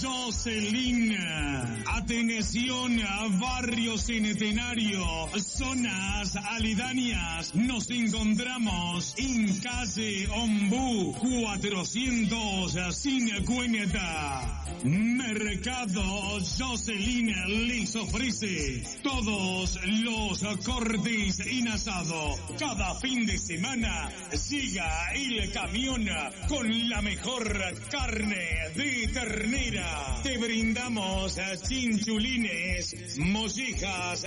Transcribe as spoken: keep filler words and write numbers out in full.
Jocelyn, atención, barrio Centenario, zonas aledañas. Nos encontramos en calle Ombú cuatrocientos cincuenta. Mercado Jocelyn les ofrece todos los cortes en asado. Cada fin de semana llega el camión con la mejor carne de ternera. Te brindamos chinchulines, mollejas,